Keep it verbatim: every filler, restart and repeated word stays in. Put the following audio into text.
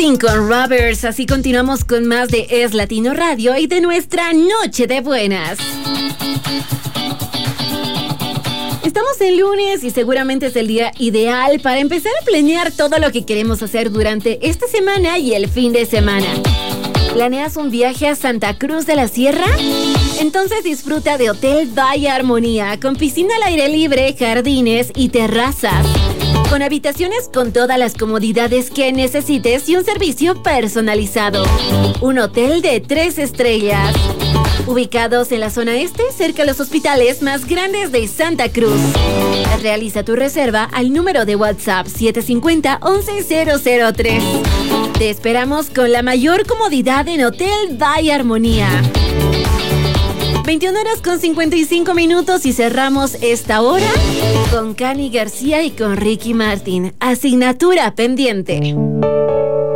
King con Robbers. Así continuamos con más de Es Latino Radio y de nuestra Noche de Buenas. Estamos en lunes y seguramente es el día ideal para empezar a planear todo lo que queremos hacer durante esta semana y el fin de semana. ¿Planeas un viaje a Santa Cruz de la Sierra? Entonces disfruta de Hotel Valle Armonía, con piscina al aire libre, jardines y terrazas, con habitaciones con todas las comodidades que necesites y un servicio personalizado. Un hotel de tres estrellas, ubicados en la zona este, cerca de los hospitales más grandes de Santa Cruz. Realiza tu reserva al número de WhatsApp siete cinco cero, once cero cero tres. Te esperamos con la mayor comodidad en Hotel Valle Armonía. veintiuna horas con cincuenta y cinco minutos y cerramos esta hora con Cani García y con Ricky Martin. Asignatura pendiente.